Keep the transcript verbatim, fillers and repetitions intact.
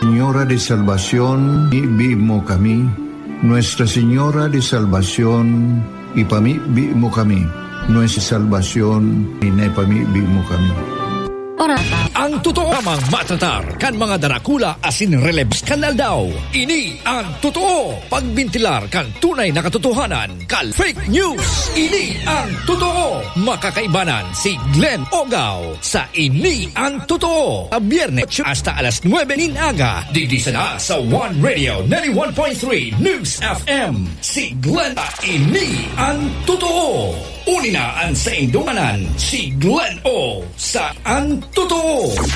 Señora de Salvación, ibi mo kami. Nuestra Señora de Salvación, ipamibi mo kami. Nuestra Salvación, inipamibi mo kami. Ang totoo namang matatar kan mga darakula asin relebs kanal daw. Ini ang totoo. Pagbintilar kan tunay na katotohanan kal fake news. Ini ang totoo. Makakaibanan si Glenn Ogaw sa Ini ang Totoo. A Biyernes hasta alas nuwebe nin aga. Didi sana sa One Radio ninety-one point three News F M. Si Glenn at Ini ang Totoo. Unina ang sa indumanan si Glenn O sa Ang Totoo.